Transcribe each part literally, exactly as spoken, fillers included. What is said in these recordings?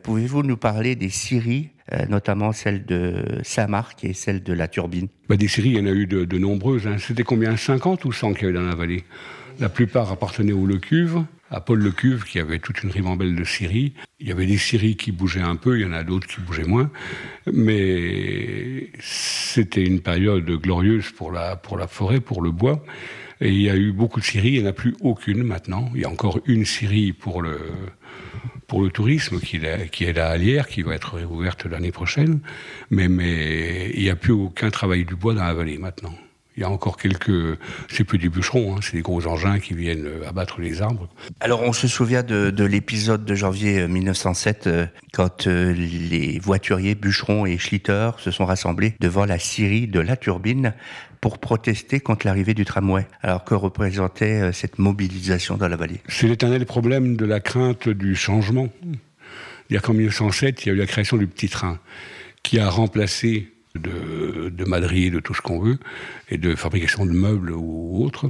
pouvez-vous nous parler des scieries, euh, notamment celle de Saint-Marc et celle de la Turbine? Bah, des scieries, il y en a eu de, de nombreuses. Hein. C'était combien, cinquante ou cent qu'il y avait dans la vallée? La plupart appartenaient au Lecuve, à Paul Lecuve, qui avait toute une ribambelle de scieries. Il y avait des scieries qui bougeaient un peu, il y en a d'autres qui bougeaient moins. Mais c'était une période glorieuse pour la, pour la forêt, pour le bois. Et il y a eu beaucoup de scieries, il n'y en a plus aucune maintenant. Il y a encore une scierie pour le, pour le tourisme qui est, qui est la Hallière, qui va être réouverte l'année prochaine. Mais, mais il n'y a plus aucun travail du bois dans la vallée maintenant. Il y a encore quelques... C'est plus des bûcherons, hein, c'est des gros engins qui viennent abattre les arbres. Alors, on se souvient de, de l'épisode de janvier mille neuf cent sept, euh, quand euh, les voituriers, bûcherons et schlitters se sont rassemblés devant la scierie de la Turbine pour protester contre l'arrivée du tramway. Alors, que représentait euh, cette mobilisation dans la vallée? C'est l'éternel problème de la crainte du changement. Il y a qu'en mille neuf cent sept, il y a eu la création du petit train qui a remplacé de, de madriers, de tout ce qu'on veut, et de fabrication de meubles ou autres.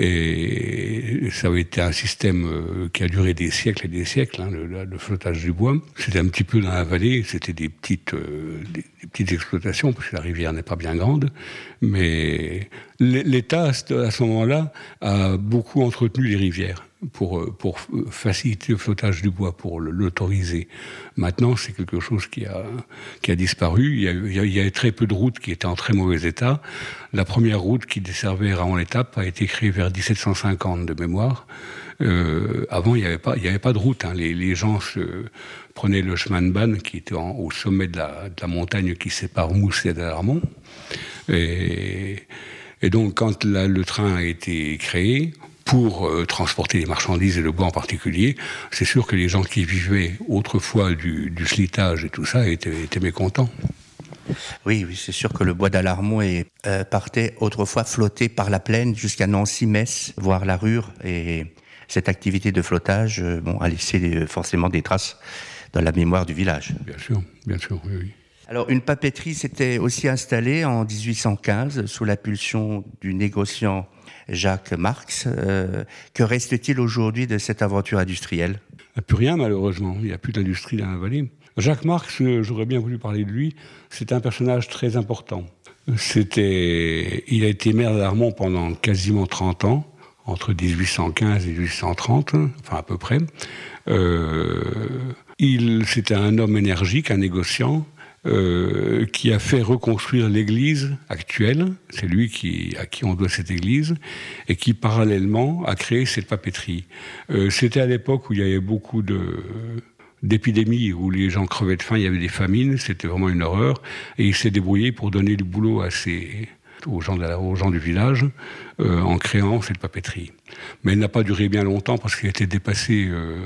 Et ça avait été un système qui a duré des siècles et des siècles, hein, le, le flottage du bois. C'était un petit peu dans la vallée, c'était des petites, euh, des, des petites exploitations, parce que la rivière n'est pas bien grande, mais l'État, à ce moment-là, a beaucoup entretenu les rivières pour, pour faciliter le flottage du bois, pour l'autoriser. Maintenant, c'est quelque chose qui a, qui a disparu. Il y a, il y a, il y a très peu de routes qui étaient en très mauvais état. La première route qui desservait Raon-l'Étape a été créée vers dix-sept cent cinquante de mémoire. Euh, avant, il n'y avait pas, il y avait pas de route. Hein. Les, les gens se prenaient le chemin de Banne, qui était en, au sommet de la, de la montagne qui sépare Mousset d'Alarmont. Et, et donc, quand la, le train a été créé, pour euh, transporter les marchandises et le bois en particulier, c'est sûr que les gens qui vivaient autrefois du, du slitage et tout ça étaient, étaient mécontents. Oui, oui, c'est sûr que le bois d'Alarmont est, euh, partait autrefois flotter par la plaine jusqu'à Nancy-Metz, voire la Rure. Et cette activité de flottage euh, bon, a laissé euh, forcément des traces dans la mémoire du village. Bien sûr, bien sûr, oui, oui. Alors, une papeterie s'était aussi installée en dix-huit cent quinze sous l'impulsion du négociant Jacques Marx. Euh, que reste-t-il aujourd'hui de cette aventure industrielle? Il n'y a plus rien, malheureusement. Il n'y a plus d'industrie dans la vallée. Jacques Marx, j'aurais bien voulu parler de lui, c'est un personnage très important. C'était, il a été maire d'Alarmont pendant quasiment trente ans, entre dix-huit cent quinze et dix-huit cent trente, enfin à peu près. Euh, il, c'était un homme énergique, un négociant, Euh, qui a fait reconstruire l'église actuelle, c'est lui qui, à qui on doit cette église, et qui parallèlement a créé cette papeterie. Euh, c'était à l'époque où il y avait beaucoup de, d'épidémies, où les gens crevaient de faim, il y avait des famines, c'était vraiment une horreur, et il s'est débrouillé pour donner du boulot à ses, aux, gens de la, aux gens du village euh, en créant cette papeterie. Mais elle n'a pas duré bien longtemps parce qu'elle était dépassée euh,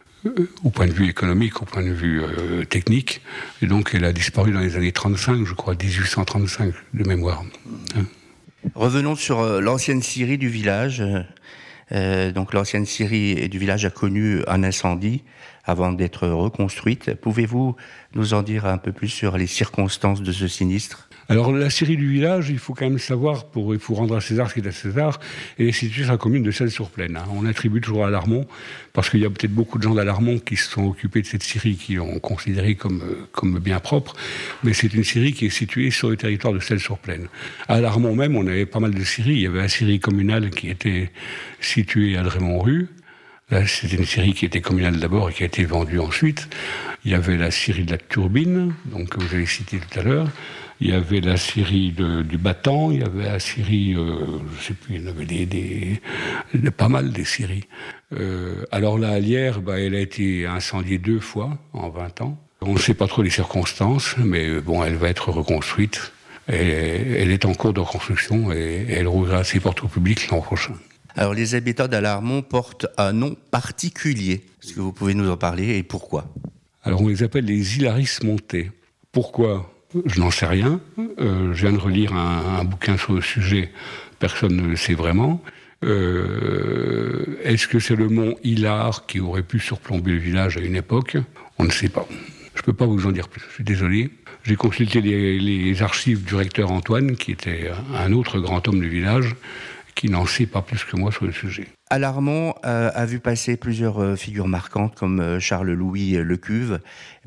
au point de vue économique, au point de vue euh, technique. Et donc, elle a disparu dans les années trente-cinq, je crois, dix-huit cent trente-cinq, de mémoire. Hein. Revenons sur euh, l'ancienne scierie du village. Euh, donc, l'ancienne scierie du village a connu un incendie avant d'être reconstruite. Pouvez-vous nous en dire un peu plus sur les circonstances de ce sinistre ? Alors, la scierie du village, il faut quand même savoir, pour, il faut rendre à César ce qui est à César, elle est située sur la commune de Celles-sur-Plaine. Hein. On attribue toujours à Alarmont, parce qu'il y a peut-être beaucoup de gens d'Alarmont qui se sont occupés de cette scierie, qui l'ont considérée comme, comme bien propre, mais c'est une scierie qui est située sur le territoire de Celles-sur-Plaine. À Alarmont même, on avait pas mal de scieries. Il y avait la scierie communale qui était située à Drémont-Rue. Là, c'était une scierie qui était communale d'abord et qui a été vendue ensuite. Il y avait la scierie de la Turbine, donc, que vous avez cité tout à l'heure. Il y avait la scierie de, du Battant, il y avait la scierie, euh, je ne sais plus, il y en avait des, des, des, pas mal des scieries. Euh, alors la Hallière, bah, elle a été incendiée deux fois en vingt ans. On ne sait pas trop les circonstances, mais bon, elle va être reconstruite. Et, elle est en cours de reconstruction et elle rouvrira ses portes au public l'an prochain. Alors les habitants d'Alarmont portent un nom particulier. Est-ce que vous pouvez nous en parler et pourquoi ? Alors on les appelle les Hilaris Montais. Pourquoi ? Je n'en sais rien. Euh, je viens de relire un, un bouquin sur le sujet. Personne ne le sait vraiment. Euh, est-ce que c'est le mont Hilar qui aurait pu surplomber le village à une époque ? On ne sait pas. Je ne peux pas vous en dire plus. Je suis désolé. J'ai consulté les, les archives du recteur Antoine, qui était un autre grand homme du village, qui n'en sait pas plus que moi sur le sujet. Alarmont euh, a vu passer plusieurs euh, figures marquantes comme euh, Charles-Louis Lecuve,